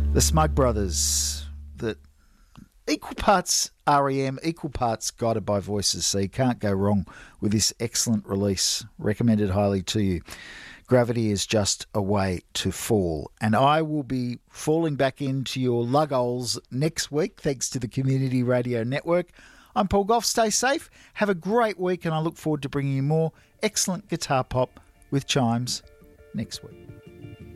The Smug Brothers, that equal parts REM, equal parts guided by voices, so you can't go wrong with this excellent release. Recommended highly to you. Gravity is just a way to fall. And I will be falling back into your lugholes next week, thanks to the Community Radio Network. I'm Paul Gough. Stay safe. Have a great week, and I look forward to bringing you more excellent guitar pop with Chimes next week.